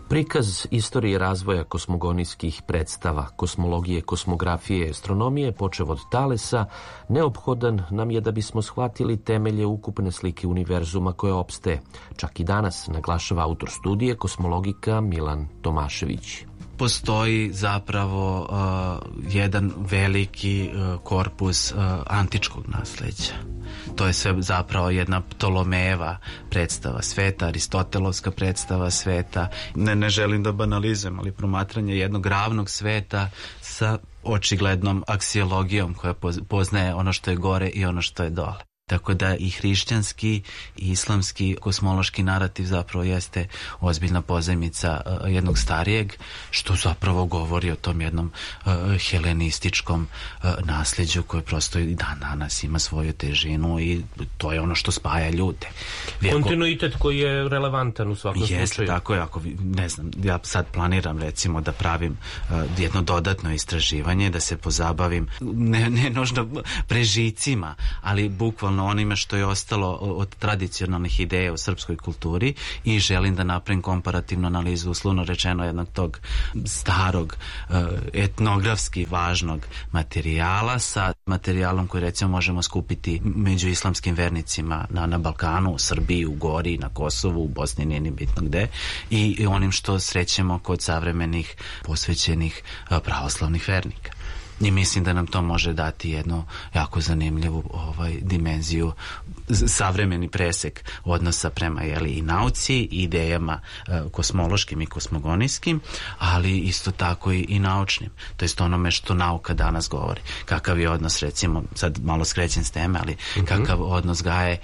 Prikaz istorije razvoja kosmogonijskih predstava, kosmologije, kosmografije i astronomije, počev od Talesa, neophodan nam je da bismo shvatili temelje ukupne slike univerzuma koje opstaje. Čak i danas, naglašava autor studije kosmologika Milan Tomašević. Postoji zapravo jedan veliki korpus antičkog nasleđa. To je sve zapravo jedna Ptolomejeva predstava sveta, Aristotelovska predstava sveta. Ne želim da banalizujem, ali promatranje jednog ravnog sveta sa očiglednom aksiologijom koja poznaje ono što je gore i ono što je dole. Tako da i hrišćanski i islamski kosmološki narativ zapravo jeste ozbiljna pozajmica jednog starijeg, što zapravo govori o tom jednom helenističkom nasljeđu koje prosto i dan danas ima svoju težinu i to je ono što spaja ljude. Kontinuitet koji je relevantan u svakom slučaju. Jeste, tako je. Ako, ne znam, ja sad planiram recimo da pravim jedno dodatno istraživanje, da se pozabavim ne nužno prežicima, ali bukvalno onime što je ostalo od tradicionalnih ideja u srpskoj kulturi i želim da napravim komparativnu analizu, uslovno rečeno, jednog tog starog etnografski važnog materijala sa materijalom koji recimo možemo skupiti među islamskim vernicima na Balkanu, u Srbiji, u Gori, na Kosovu, u Bosni, nije ni bitno gde, i onim što srećemo kod savremenih posvećenih pravoslavnih vernika. I mislim da nam to može dati jednu jako zanimljivu dimenziju, savremeni presek odnosa prema i nauci, i idejama kosmološkim i kosmogonijskim, ali isto tako i naučnim. To jest onome što nauka danas govori. Kakav je odnos, recimo, sad malo skrećem s teme, ali kakav odnos gaje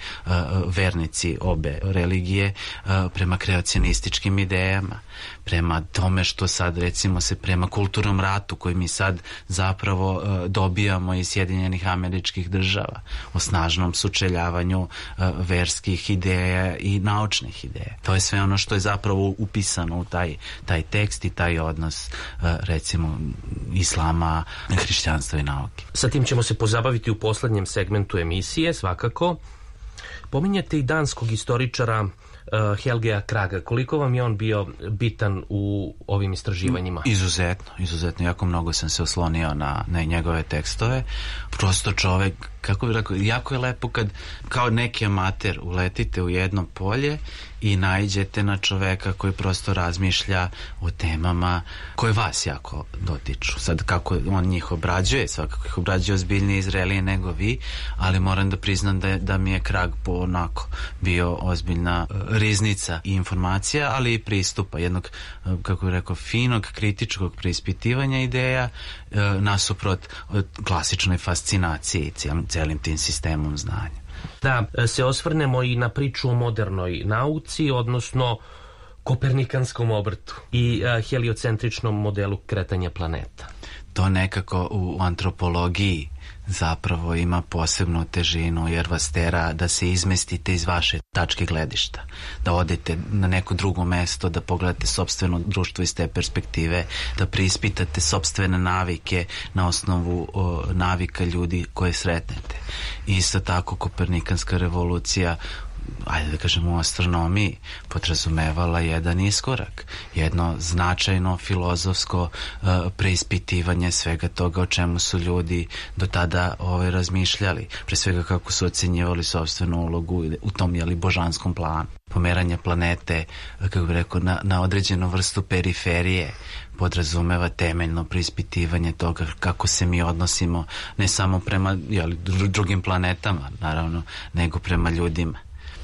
vernici obe religije prema kreacionističkim idejama, prema tome što sad recimo se prema kulturnom ratu koji mi sad zapravo dobijamo iz Sjedinjenih Američkih Država, o snažnom sučeljavanju verskih ideja i naučnih ideja. To je sve ono što je zapravo upisano u taj tekst i taj odnos recimo islama, hrišćanstva i nauke. Sa tim ćemo se pozabaviti u poslednjem segmentu emisije, svakako. Pominjete i danskog istoričara Helgea Kraga. Koliko vam je on bio bitan u ovim istraživanjima? Izuzetno. Jako mnogo sam se oslonio na njegove tekstove. Prosto čovek, kako bih rekao, jako je lepo kad kao neki amater uletite u jedno polje i naiđete na čoveka koji prosto razmišlja o temama koje vas jako dotiču. Sad kako on njih obrađuje, svakako ih obrađuje ozbiljnije i zrelije nego vi, ali moram da priznam da mi je Krag onako bio ozbiljna riznica i informacija, ali i pristupa jednog, kako bih rekao, finog, kritičkog preispitivanja ideja nasuprot klasičnoj fascinaciji celim tim sistemom znanja. Da se osvrnemo i na priču o modernoj nauci, odnosno kopernikanskom obrtu i heliocentričnom modelu kretanja planeta. To nekako u antropologiji zapravo ima posebnu težinu, jer vas tera da se izmestite iz vaše tačke gledišta, da odete na neko drugo mesto, da pogledate sopstveno društvo iz te perspektive, da preispitate sopstvene navike na osnovu navika ljudi koje sretnete. Isto tako kopernikanska revolucija, ajde da kažemo, u astronomiji podrazumevala jedan iskorak, jedno značajno filozofsko preispitivanje svega toga o čemu su ljudi do tada razmišljali, pre svega kako su ocenjivali sopstvenu ulogu u tom božanskom planu. Pomeranje planete, kako bih rekao, na određenu vrstu periferije podrazumeva temeljno preispitivanje toga kako se mi odnosimo ne samo prema drugim planetama, naravno, nego prema ljudima.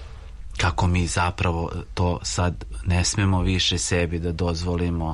Kako mi zapravo to sad ne smemo više sebi da dozvolimo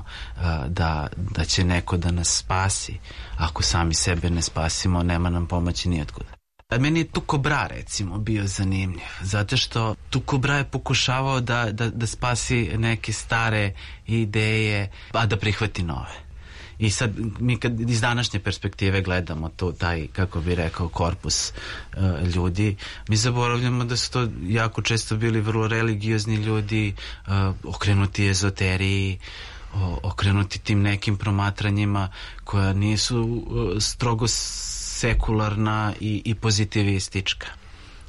da će neko da nas spasi. Ako sami sebe ne spasimo, nema nam pomoći nijotkuda. Meni je Tycho Brahe recimo bio zanimljiv, zato što Tycho Brahe je pokušavao da spasi neke stare ideje, a da prihvati nove. I sad mi kad iz današnje perspektive gledamo taj, kako bi rekao, korpus ljudi, mi zaboravljamo da su to jako često bili vrlo religiozni ljudi, okrenuti ezoteriji, okrenuti tim nekim promatranjima koja nisu strogo sekularna i pozitivistička.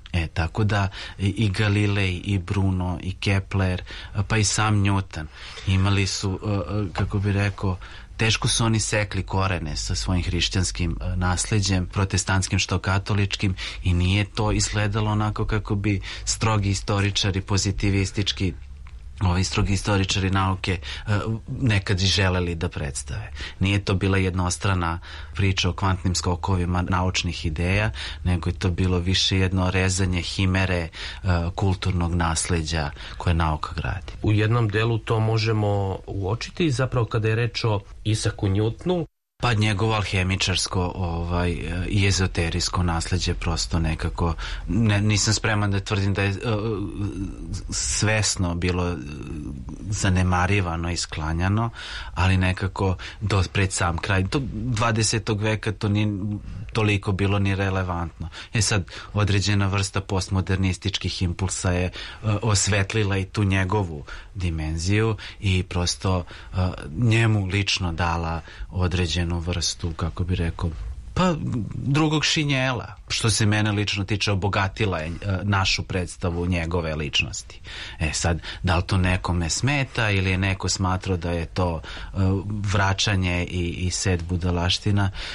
Tako da i Galilej, i Bruno, i Kepler, pa i sam Newton imali su, kako bi rekao, teško su oni sekli korene sa svojim hrišćanskim nasleđem, protestantskim što katoličkim, i nije to izgledalo onako kako bi strogi istoričari, pozitivistički, ovi strogi istoričari nauke nekad i želeli da predstave. Nije to bila jednostrana priča o kvantnim skokovima naučnih ideja, nego je to bilo više jedno rezanje himere kulturnog nasleđa koje nauka gradi. U jednom delu to možemo uočiti, zapravo kada je reč o Isaacu Newtonu. Pa njegovo alhemičarsko i ezoterijsko nasleđe prosto nekako, nisam spreman da tvrdim da je svesno bilo zanemarivano i sklanjano, ali nekako pred sam kraj 20. veka to nije toliko bilo ni relevantno. Sad, određena vrsta postmodernističkih impulsa je osvetlila i tu njegovu dimenziju i prosto njemu lično dala određenu vrstu, kako bi rekao, pa drugog šinjela. Što se mene lično tiče, obogatila je našu predstavu njegove ličnosti. Sad, da li to nekome smeta ili je neko smatrao da je to vraćanje i set budalaština,